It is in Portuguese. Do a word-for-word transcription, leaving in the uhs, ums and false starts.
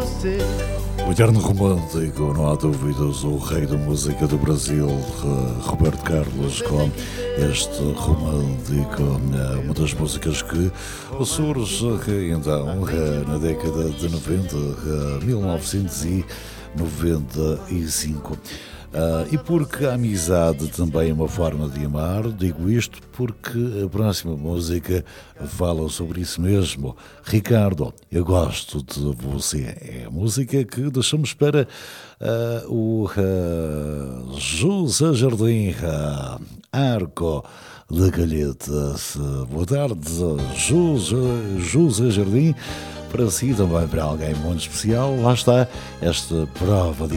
você. O eterno romântico, não há dúvidas, o rei da música do Brasil, Roberto Carlos, com este romântico, uma das músicas que surge então na década de noventa, mil novecentos e noventa e cinco. Uh, e porque a amizade também é uma forma de amar, digo isto porque a próxima música fala sobre isso mesmo. Ricardo, eu gosto de você. É a música que deixamos para uh, o uh, José Jardim, uh, Arco de Calhetas. Boa tarde, José, José Jardim. Para si também, para alguém muito especial, lá está esta prova de